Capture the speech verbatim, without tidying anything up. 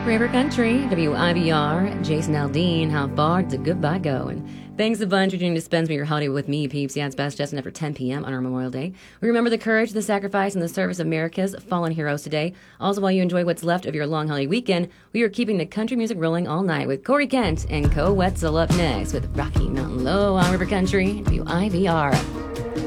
River Country, W I B R, Jason Aldean, how far did goodbye go? And thanks a bunch for tuning to Spends Me Your Holiday with me, peeps. Yeah, it's best just after ten p.m. on our Memorial Day. We remember the courage, the sacrifice, and the service of America's fallen heroes today. Also, while you enjoy what's left of your long holiday weekend, we are keeping the country music rolling all night with Corey Kent and Co Wetzel up next with Rocky Mountain Low on River Country, W I B R.